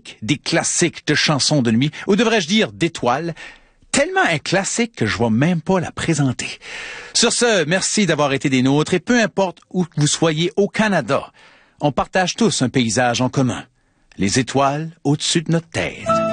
des classiques de chansons de nuit, ou devrais-je dire d'étoiles, tellement un classique que je vais même pas la présenter. Sur ce, merci d'avoir été des nôtres et peu importe où vous soyez au Canada, on partage tous un paysage en commun. Les étoiles au-dessus de notre tête.